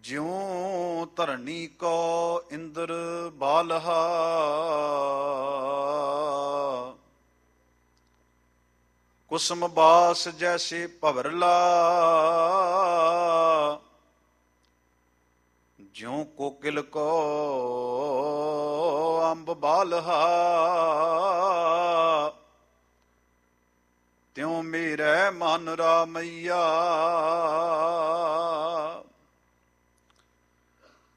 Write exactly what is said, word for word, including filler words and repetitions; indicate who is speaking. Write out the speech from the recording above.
Speaker 1: ਜਿਉ ਧਰਣੀ ਕੋ ਇੰਦਰ ਬਾਲਹਾ, ਕੁਸਮ ਬਾਸ ਜੈਸੇ ਭਵਰਲਾ, ਜਿਉ ਕੋਕਿਲ ਕੋ ਅੰਬ ਬਾਲਹਾ, ਤਿਉ ਮੇਰੇ ਮਨ ਰਾਮਈਆ।